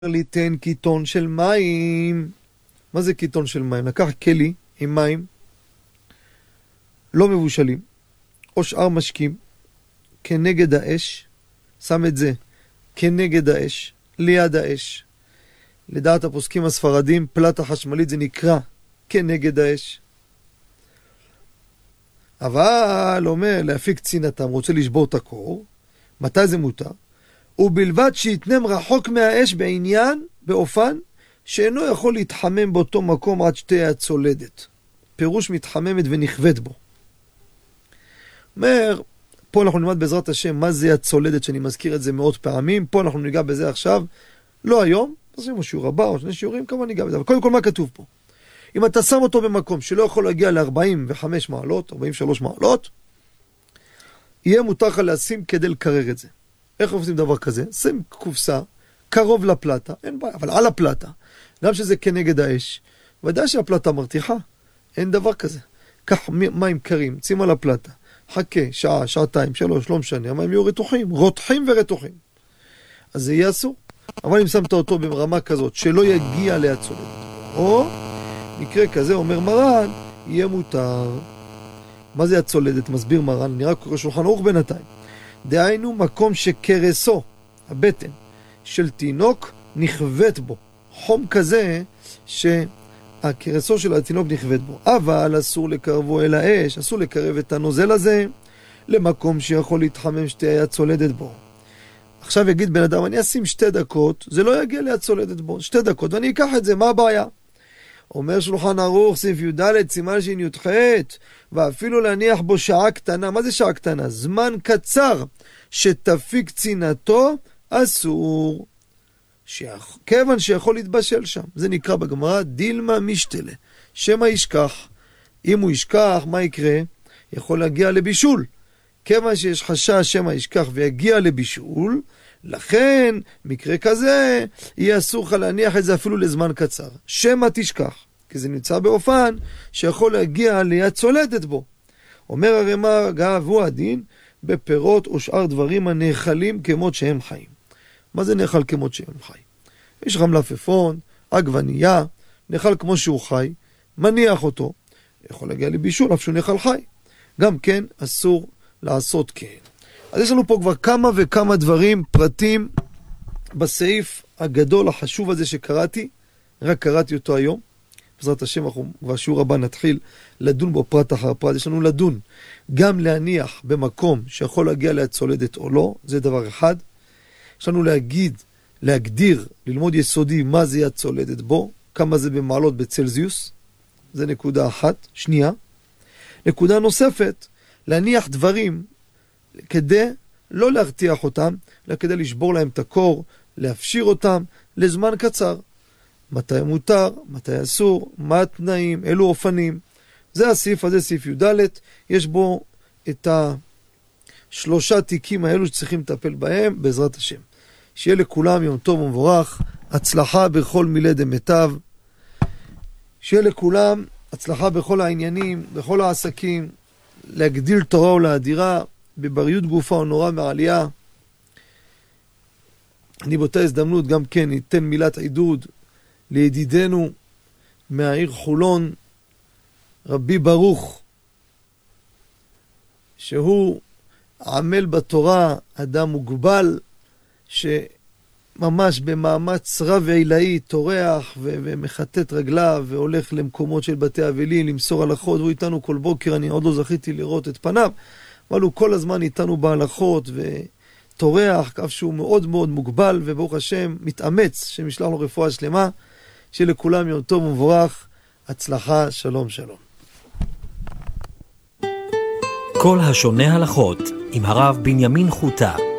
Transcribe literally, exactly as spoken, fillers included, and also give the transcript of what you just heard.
ליתן קיטון של מים. מה זה קיטון של מים? לקח כלי עם מים לא מבושלים או שאר משקים כנגד האש, שם את זה כנגד האש, ליד האש. לדעת הפוסקים הספרדים, פלטה חשמלית זה נקרא כנגד האש. אבל אומר להפיק צינתם, רוצה לשבור את הקור. מתי זה מותר? ובלבד שיתנם רחוק מהאש בעניין, באופן, שאינו יכול להתחמם באותו מקום עד שתהיה הצולדת. פירוש מתחממת ונכווית בו. אומר, פה אנחנו נלמד בעזרת השם מה זה הצולדת, שאני מזכיר את זה מאות פעמים. פה אנחנו ניגע בזה עכשיו, לא היום, אז זה שיעור הבא או שני שיעורים, כמובן ניגע בזה. אבל קודם כל מה כתוב פה? אם אתה שם אותו במקום שלא יכול להגיע ל-ארבעים וחמש מעלות, ארבעים ושלוש מעלות, יהיה מותר לך לשים כדי לקרר את זה. איך עושים דבר כזה? שים קופסה קרוב לפלטה, אין בעיה, אבל על הפלטה, גם שזה כנגד האש, ודאי שהפלטה מרתיחה, אין דבר כזה. קח מים קרים, שים על הפלטה, חכה, שעה, שעתיים, שלוש, לא משנה, המים יהיו רתוחים, רותחים ורתוחים. אז זה יהיה אסור. אבל אם שמת אותו ברמה כזאת, שלא יגיע להצולדת, או מקרה כזה, אומר מרן, יהיה מותר. מה זה הצולדת? מסביר מרן, נראה קורא שולחן ערוך בינתיים. דהיינו מקום שקרסו, הבטן, של תינוק נכווית בו. חום כזה שהקרסו של התינוק נכווית בו. אבל אסור לקרבו אל האש, אסור לקרב את הנוזל הזה למקום שיכול להתחמם שתהיה הצולדת בו. עכשיו יגיד בן אדם, אני אשים שתי דקות, זה לא יגיע להצולדת בו, שתי דקות, ואני אקח את זה, מה הבעיה? אומר שולחן ערוך, סעיף י"ד, סימן שין י"ח, ואפילו להניח בו שעה קטנה. מה זה שעה קטנה? זמן קצר שתפיק צינתו, אסור. שיח... כיוון שיכול להתבשל שם. זה נקרא בגמרא דילמה משתלה. שמה ישכח. אם הוא ישכח, מה יקרה? יכול להגיע לבישול. כיוון שיש חשש שמה ישכח ויגיע לבישול, לכן, מקרה כזה, יהיה אסור לך להניח את זה אפילו לזמן קצר. שמה תשכח, כי זה נמצא באופן שיכול להגיע ליד צולדת בו. אומר הרמ"א, גב הוא הדין, בפירות או שאר דברים הנאכלים כמות שהם חיים. מה זה נאכל כמות שהם חיים? יש לך מלפפון, עגבנייה, נאכל כמו שהוא חי, מניח אותו, יכול להגיע לבישול, אף שהוא נאכל חי. גם כן, אסור לעשות כן. אז יש לנו פה כבר כמה וכמה דברים, פרטים, בסעיף הגדול, החשוב הזה שקראתי, רק קראתי אותו היום. בעזרת השם, אנחנו כבר שיעור הבא נתחיל לדון בו פרט אחר פרט. יש לנו לדון, גם להניח במקום שיכול להגיע להצולדת או לא, זה דבר אחד. יש לנו להגיד, להגדיר, ללמוד יסודי מה זה הצולדת בו, כמה זה במעלות בצלזיוס, זה נקודה אחת. שנייה, נקודה נוספת, להניח דברים, כדי לא להרתיח אותם, אלא כדי לשבור להם את הקור, להפשיר אותם לזמן קצר. מתי מותר, מתי אסור, מה התנאים, אילו אופנים. זה הסעיף הזה, סעיף י"ד, יש בו את השלושה תיקים האלו שצריכים לטפל בהם, בעזרת השם. שיהיה לכולם יום טוב ומבורך, הצלחה בכל מילי דמיטב, שיהיה לכולם הצלחה בכל העניינים, בכל העסקים, להגדיל תורה ולאדירה, בבריות גופה ונורא מעלייה. אני באותה הזדמנות גם כן ניתן מילת עידוד לידידנו מהעיר חולון, רבי ברוך, שהוא עמל בתורה, אדם מוגבל, שממש במאמץ רב עילאי תורח ו- ומחטט רגליו והולך למקומות של בתי אבלים למסור הלכות. הוא איתנו כל בוקר, אני עוד לא זכיתי לראות את פניו, אבל הוא כל הזמן איתנו בהלכות ותורח, אף שהוא מאוד מאוד מוגבל, וברוך השם מתאמץ שמשלח לו רפואה שלמה. שלכולם יום טוב ומבורך, הצלחה, שלום שלום. כל השונה הלכות עם הרב בנימין חוטה.